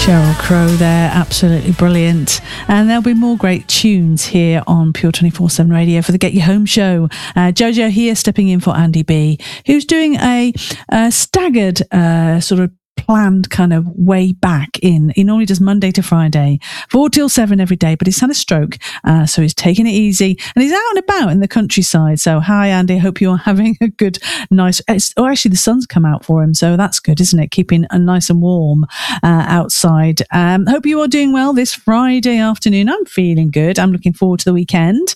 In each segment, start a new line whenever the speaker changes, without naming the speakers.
Sheryl Crow there, absolutely brilliant. And there'll be more great tunes here on Pure 24/7 Radio for the Get You Home show. Jojo here stepping in for Andy B, who's doing a staggered sort of planned kind of way back in. He normally does Monday to Friday, 4 till 7 every day, but he's had a stroke, so he's taking it easy and he's out and about in the countryside. So hi Andy, hope you're having a good, nice, actually the sun's come out for him, so that's good, isn't it? Keeping nice and warm outside. Hope you are doing well this Friday afternoon. I'm feeling good. I'm looking forward to the weekend.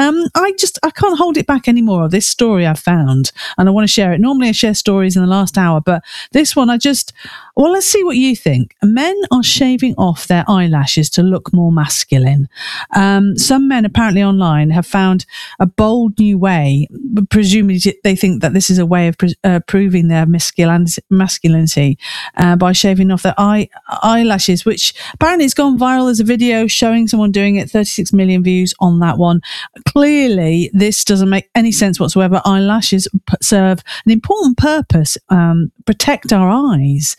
I can't hold it back anymore of this story I've found, and I want to share it. Normally I share stories in the last hour, but this one well, let's see what you think. Men are shaving off their eyelashes to look more masculine. Some men apparently online have found a bold new way. Presumably they think that this is a way of proving their masculinity by shaving off their eyelashes, which apparently has gone viral as a video showing someone doing it. 36 million views on that one. Clearly, this doesn't make any sense whatsoever. Eyelashes serve an important purpose, protect our eyes.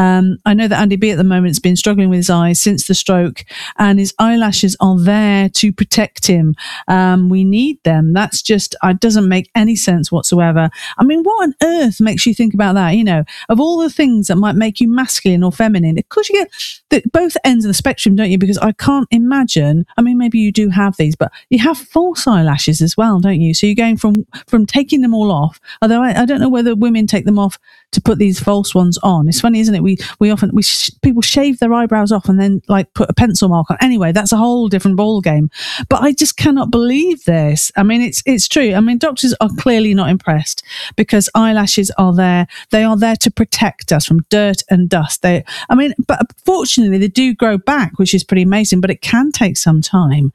I know that Andy B at the moment has been struggling with his eyes since the stroke, and his eyelashes are there to protect him. We need them. That's just, it doesn't make any sense whatsoever. I mean, what on earth makes you think about that? You know, of all the things that might make you masculine or feminine, of course you get both ends of the spectrum, don't you? Because I can't imagine, I mean, maybe you do have these, but you have false eyelashes as well, don't you? So you're going from taking them all off, although I don't know whether women take them off to put these false ones on. It's funny, isn't it? People shave their eyebrows off and then like put a pencil mark on. Anyway, that's a whole different ball game. But I just cannot believe this. I mean, it's true. I mean, doctors are clearly not impressed because eyelashes are there. They are there to protect us from dirt and dust. But fortunately, they do grow back, which is pretty amazing. But it can take some time.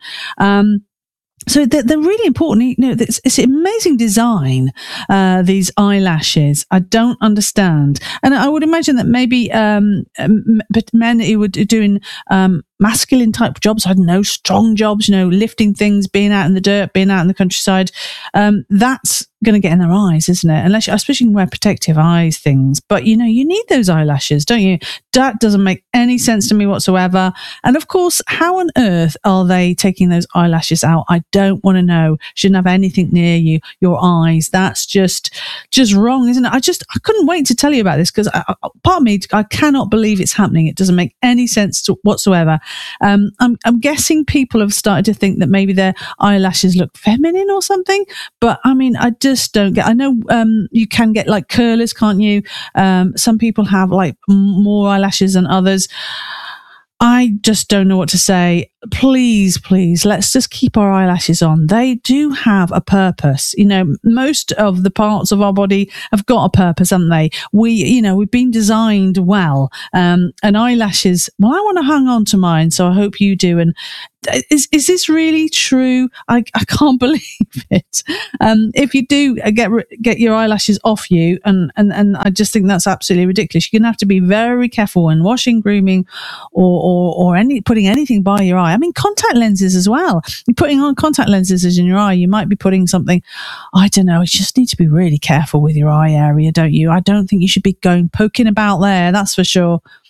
So they're really important. You know, it's amazing design, these eyelashes. I don't understand. And I would imagine that maybe but men who were doing masculine type jobs, I don't know, strong jobs, you know, lifting things, being out in the dirt, being out in the countryside, that's going to get in their eyes, isn't it? Unless especially you can wear protective eyes things. But, you know, you need those eyelashes, don't you? That doesn't make any sense to me whatsoever. And of course, how on earth are they taking thof eyelashes out? I don't want to know. Shouldn't have anything near you, your eyes. That's just wrong, isn't it? I couldn't wait to tell you about this because part of me, I cannot believe it's happening. It doesn't make any sense whatsoever. I'm guessing people have started to think that maybe their eyelashes look feminine or something, but I mean, I just don't get. I know you can get like curlers, can't you? Some people have like more eyelashes than others. I just don't know what to say. Please, let's just keep our eyelashes on. They do have a purpose. You know, most of the parts of our body have got a purpose, haven't they? We've been designed well. And eyelashes, well, I want to hang on to mine, so I hope you do. And is this really true? I can't believe it. If you do get your eyelashes off you, and I just think that's absolutely ridiculous. You're going to have to be very careful when washing, grooming, or putting anything by your eye. I mean, contact lenses as well. You're putting on contact lenses in your eye. You might be putting something, I don't know. You just need to be really careful with your eye area, don't you? I don't think you should be poking about there. That's for sure.